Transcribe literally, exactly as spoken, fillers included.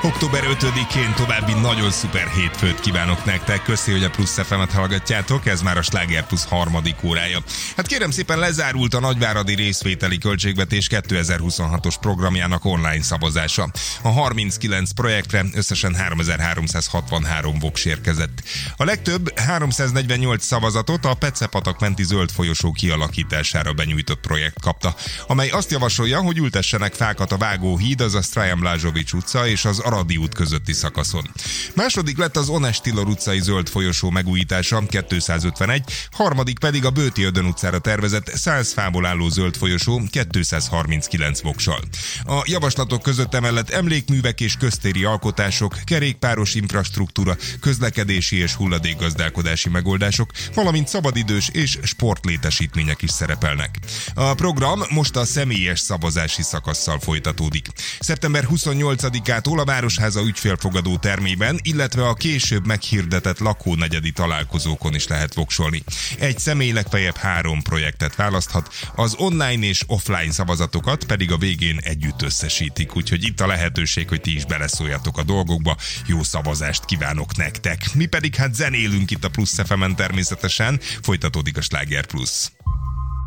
október ötödikén további nagyon szuper hétfőt kívánok nektek. Köszi, hogy a Plusz ef emet hallgatjátok, ez már a Sláger Plusz harmadik órája. Hát kérem szépen, lezárult a nagyváradi részvételi költségvetés kétezer-huszonhatos programjának online szavazása. A harminckilenc projektre összesen háromezer-háromszázhatvanhárom voks érkezett. A legtöbb háromszáznegyvennyolc szavazatot a Pece-patak menti zöld folyosó kialakítására benyújtott projekt kapta, amely azt javasolja, hogy ültessenek fákat a Vágóhíd, azaz Trajan Blázsovics utca és az Aradi út közötti szakaszon. Második lett az Ones Tillor utcai zöld folyosó megújítása, kétszázötvenegy, harmadik pedig a Bőti Ödön utcára tervezett száz fából álló zöld folyosó kétszázharminckilenc voksal. A javaslatok között emellett emlékművek és köztéri alkotások, kerékpáros infrastruktúra, közlekedési és hulladékgazdálkodási megoldások, valamint szabadidős és sportlétesítmények is szerepelnek. A program most a személyes szavazási szakasszal folytatódik. szeptember huszonnyolcadikától a Városháza ügyfélfogadó termében, illetve a később meghirdetett lakónegyedi találkozókon is lehet voksolni. Egy személy legfeljebb három projektet választhat, az online és offline szavazatokat pedig a végén együtt összesítik, úgyhogy itt a lehetőség, hogy ti is beleszóljatok a dolgokba. Jó szavazást kívánok nektek! Mi pedig hát zenélünk itt a Plusz ef emen természetesen, folytatódik a Sláger Plusz.